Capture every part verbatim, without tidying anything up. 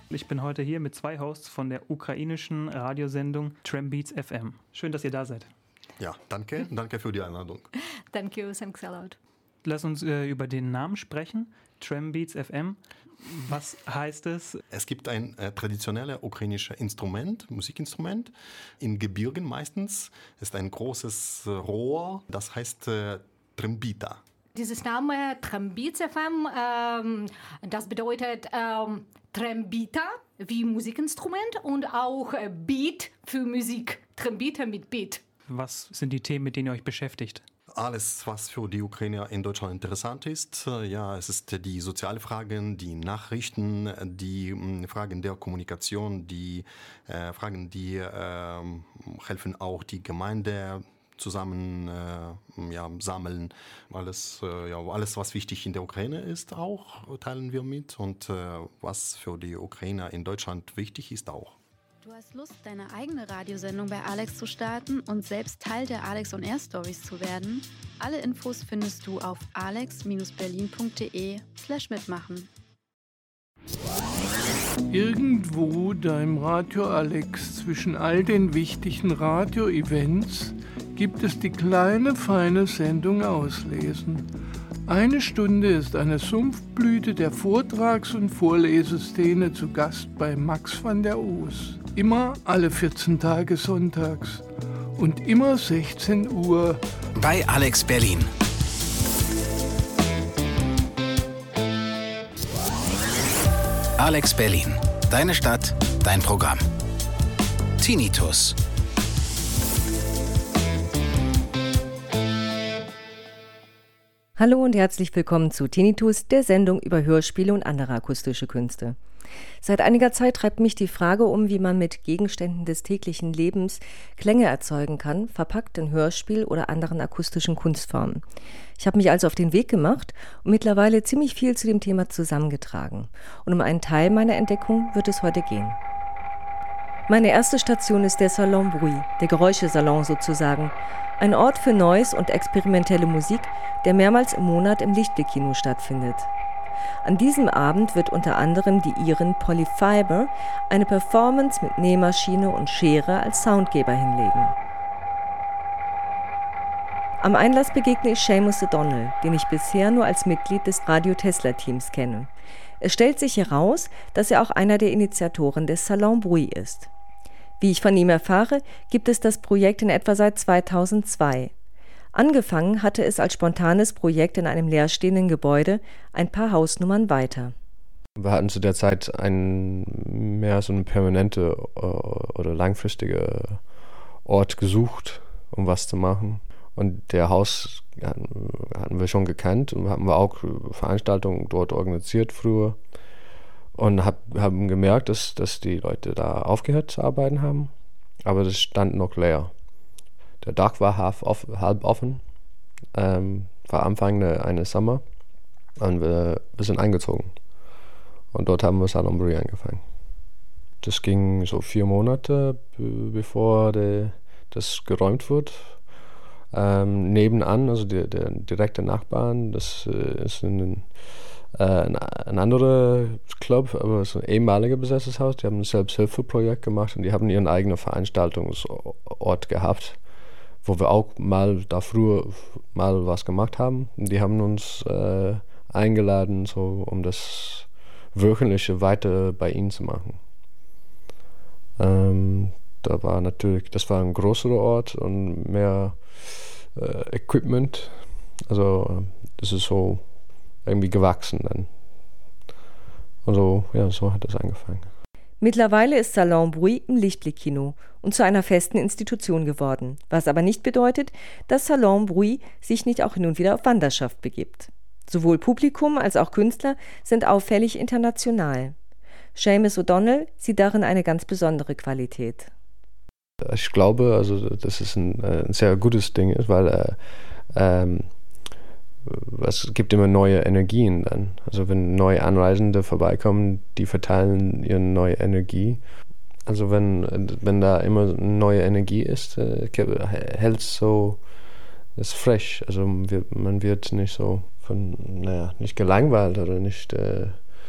Ich bin heute hier mit zwei Hosts von der ukrainischen Radiosendung Trambeats F M. Schön, dass ihr da seid. Ja, danke. Danke für die Einladung. Thank you, thanks a lot. Lass uns äh, über den Namen sprechen. Trambeats F M. Was heißt es? Es gibt ein äh, traditionelles ukrainisches Instrument, Musikinstrument, in Gebirgen meistens. Es ist ein großes äh, Rohr, das heißt äh, Trambita. Dieses Name Trambeats F M, ähm, das bedeutet ähm, Trambita wie Musikinstrument und auch äh, Beat für Musik. Trambita mit Beat. Was sind die Themen, mit denen ihr euch beschäftigt? Alles, was für die Ukrainer in Deutschland interessant ist. Ja, es ist die sozialen Fragen, die Nachrichten, die mh, Fragen der Kommunikation, die äh, Fragen, die äh, helfen auch die Gemeinde zusammen äh, ja, sammeln. Alles, äh, ja, alles, was wichtig in der Ukraine ist, auch teilen wir mit. Und äh, was für die Ukrainer in Deutschland wichtig ist, auch. Du hast Lust, deine eigene Radiosendung bei Alex zu starten und selbst Teil der Alex on Air Stories zu werden? Alle Infos findest du auf alex berlin punkt de slash mitmachen. Irgendwo da im Radio Alex zwischen all den wichtigen Radio-Events gibt es die kleine, feine Sendung Auslesen. Eine Stunde ist eine Sumpfblüte der Vortrags- und Vorleseszene zu Gast bei Max van der Oos. Immer alle vierzehn Tage sonntags und immer sechzehn Uhr bei Alex Berlin. Alex Berlin. Deine Stadt, dein Programm. Tinnitus. Hallo und herzlich willkommen zu Tinnitus, der Sendung über Hörspiele und andere akustische Künste. Seit einiger Zeit treibt mich die Frage um, wie man mit Gegenständen des täglichen Lebens Klänge erzeugen kann, verpackt in Hörspiel oder anderen akustischen Kunstformen. Ich habe mich also auf den Weg gemacht und mittlerweile ziemlich viel zu dem Thema zusammengetragen. Und um einen Teil meiner Entdeckung wird es heute gehen. Meine erste Station ist der Salon Bruit, der Geräuschesalon sozusagen. Ein Ort für Neues und experimentelle Musik, der mehrmals im Monat im Lichtblick-Kino stattfindet. An diesem Abend wird unter anderem die Irin Polly Fiber eine Performance mit Nähmaschine und Schere als Soundgeber hinlegen. Am Einlass begegne ich Seamus O'Donnell, den ich bisher nur als Mitglied des Radio Tesla-Teams kenne. Es stellt sich heraus, dass er auch einer der Initiatoren des Salon Bruit ist. Wie ich von ihm erfahre, gibt es das Projekt in etwa seit zweitausendzwei. Angefangen hatte es als spontanes Projekt in einem leerstehenden Gebäude, ein paar Hausnummern weiter. Wir hatten zu der Zeit einen mehr so einen permanente oder langfristige Ort gesucht, um was zu machen. Und der Haus hatten wir schon gekannt und haben wir auch Veranstaltungen dort organisiert früher. Und hab, haben gemerkt, dass, dass die Leute da aufgehört zu arbeiten haben, aber das stand noch leer. Der Dach war halb, off, halb offen, ähm, war Anfang eines Sommer und wir, wir sind eingezogen. Und dort haben wir Salon Bruit angefangen. Das ging so vier Monate, b- bevor de, das geräumt wird. Ähm, nebenan, also der, der direkte Nachbarn, das äh, ist ein, äh, ein, ein anderer Club, aber es ist ein ehemaliger besetztes Haus. Die haben ein Selbsthilfeprojekt gemacht und die haben ihren eigenen Veranstaltungsort gehabt, wo wir auch mal da früher mal was gemacht haben. Und die haben uns äh, eingeladen, so, um das Wöchentliche weiter bei ihnen zu machen. Ähm, da war natürlich, das war ein größerer Ort und mehr äh, Equipment. Also das ist so irgendwie gewachsen dann. Also ja, so hat das angefangen. Mittlerweile ist Salon Bruit im Lichtblick-Kino und zu einer festen Institution geworden, was aber nicht bedeutet, dass Salon Bruit sich nicht auch hin und wieder auf Wanderschaft begibt. Sowohl Publikum als auch Künstler sind auffällig international. Seamus O'Donnell sieht darin eine ganz besondere Qualität. Ich glaube, also, dass es ein, ein sehr gutes Ding ist, weil äh, ähm, es gibt immer neue Energien dann. Also wenn neue Anreisende vorbeikommen, die verteilen ihre neue Energie. Also wenn, wenn da immer neue Energie ist, äh, hält es so, ist fresh. Also man wird nicht so von, naja, nicht gelangweilt oder nicht, äh,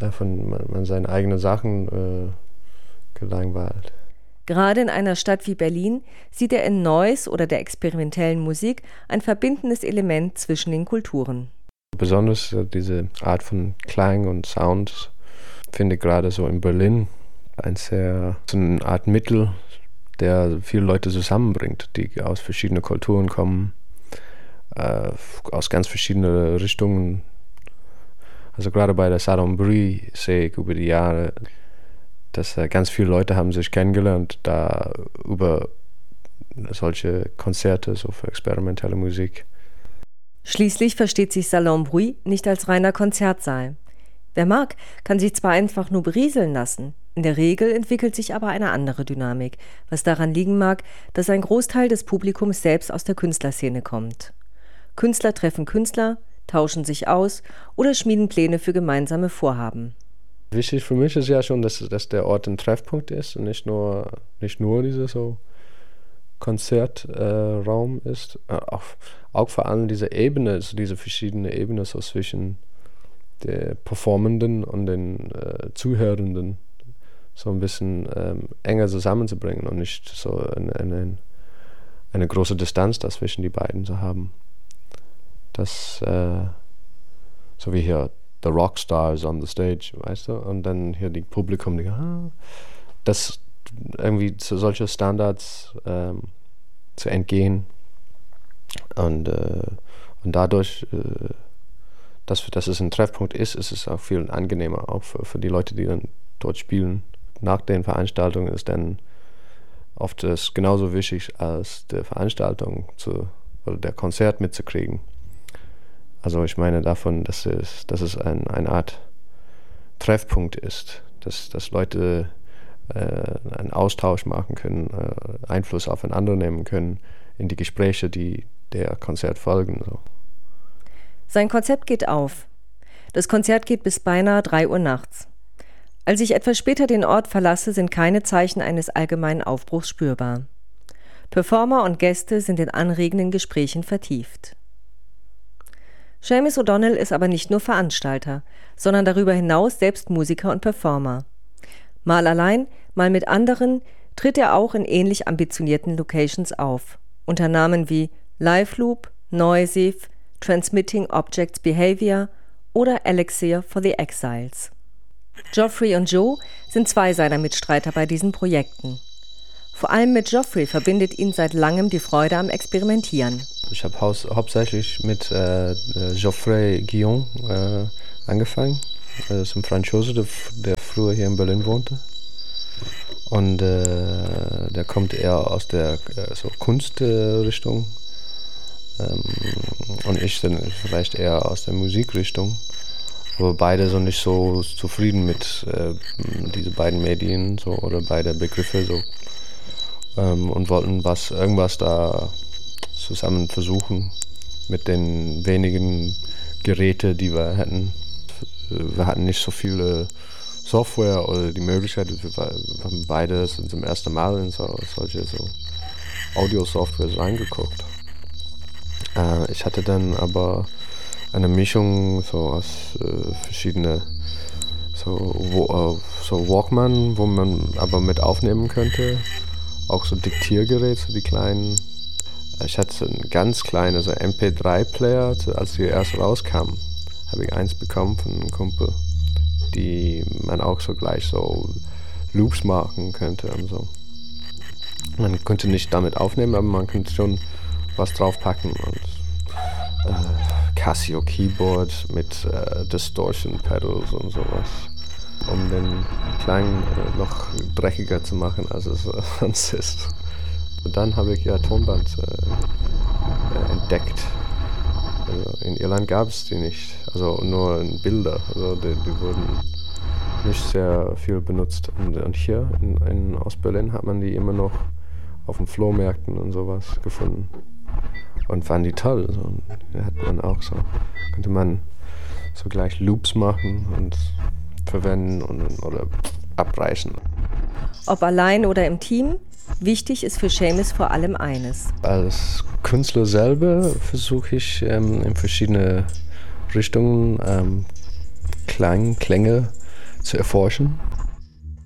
von man, man seinen eigenen Sachen äh, gelangweilt. Gerade in einer Stadt wie Berlin sieht er in Noise oder der experimentellen Musik ein verbindendes Element zwischen den Kulturen. Besonders äh, diese Art von Klang und Sound finde ich gerade so in Berlin ein sehr, so eine Art Mittel, der viele Leute zusammenbringt, die aus verschiedenen Kulturen kommen, äh, aus ganz verschiedenen Richtungen. Also gerade bei der Salon Brie sehe ich über die Jahre, dass äh, ganz viele Leute haben sich kennengelernt, da über solche Konzerte, so für experimentelle Musik. Schließlich versteht sich Salon Bruit nicht als reiner Konzertsaal. Wer mag, kann sich zwar einfach nur berieseln lassen, in der Regel entwickelt sich aber eine andere Dynamik, was daran liegen mag, dass ein Großteil des Publikums selbst aus der Künstlerszene kommt. Künstler treffen Künstler, tauschen sich aus oder schmieden Pläne für gemeinsame Vorhaben. Wichtig für mich ist ja schon, dass, dass der Ort ein Treffpunkt ist und nicht nur, nicht nur dieser so Konzertraum äh, ist. Äh, auch, auch vor allem diese Ebene, also diese verschiedene Ebene so zwischen der Performenden und den äh, Zuhörenden so ein bisschen ähm, enger zusammenzubringen und nicht so eine, eine, eine große Distanz dazwischen die beiden zu haben. Das, äh, so wie hier The Rockstar is on the stage, weißt du? Und dann hier die Publikum, die, ah, das irgendwie zu solche Standards ähm, zu entgehen und, äh, und dadurch, äh, dass, dass es ein Treffpunkt ist, ist es auch viel angenehmer, auch für, für die Leute, die dann dort spielen. Nach den Veranstaltungen ist dann oft es genauso wichtig, als die Veranstaltung zu, oder der Konzert mitzukriegen. Also ich meine davon, dass es, dass es ein, eine Art Treffpunkt ist, dass, dass Leute äh, einen Austausch machen können, äh, Einfluss aufeinander nehmen können in die Gespräche, die der Konzert folgen. So. Sein Konzept geht auf. Das Konzert geht bis beinahe drei Uhr nachts. Als ich etwas später den Ort verlasse, sind keine Zeichen eines allgemeinen Aufbruchs spürbar. Performer und Gäste sind in anregenden Gesprächen vertieft. Seamus O'Donnell ist aber nicht nur Veranstalter, sondern darüber hinaus selbst Musiker und Performer. Mal allein, mal mit anderen tritt er auch in ähnlich ambitionierten Locations auf, unter Namen wie Live Loop, Noisive, Transmitting Objects Behavior oder Elixir for the Exiles. Geoffrey und Joe sind zwei seiner Mitstreiter bei diesen Projekten. Vor allem mit Geoffrey verbindet ihn seit langem die Freude am Experimentieren. Ich habe haus- hauptsächlich mit äh, Geoffrey Guillon äh, angefangen. Das ist ein Franzose, der, der früher hier in Berlin wohnte. Und äh, der kommt eher aus der äh, so Kunstrichtung. Ähm, und ich dann vielleicht eher aus der Musikrichtung. Aber beide sind nicht so zufrieden mit äh, diesen beiden Medien so, oder beide Begriffe so. Ähm, und wollten was, irgendwas da zusammen versuchen mit den wenigen Geräten, die wir hatten. Wir hatten nicht so viele Software oder die Möglichkeit, wir haben beide sind zum ersten Mal in so, solche so Audio-Softwares reingeguckt. Äh, ich hatte dann aber eine Mischung so aus äh, verschiedenen so, wo, äh, so Walkman, wo man aber mit aufnehmen könnte. Auch so Diktiergerät, so die kleinen. Ich hatte so einen ganz kleinen so M P drei Player, als die erst rauskamen. Habe ich eins bekommen von einem Kumpel, die man auch so gleich so Loops machen könnte und so. Man konnte nicht damit aufnehmen, aber man konnte schon was draufpacken und äh, Casio Keyboard mit äh, Distortion Pedals und sowas, um den Klang äh, noch dreckiger zu machen, als es äh, sonst ist. Und dann habe ich ja Tonband äh, äh, entdeckt. Also in Irland gab es die nicht, also nur in Bilder, also die, die wurden nicht sehr viel benutzt. Und, und hier in, in Ostberlin hat man die immer noch auf den Flohmärkten und sowas gefunden. Und fand die toll. So. Und da hat man auch so, konnte man so gleich Loops machen und verwenden und, oder abreißen. Ob allein oder im Team, wichtig ist für Seamus vor allem eines. Als Künstler selber versuche ich ähm, in verschiedene Richtungen ähm, Klang, Klänge zu erforschen.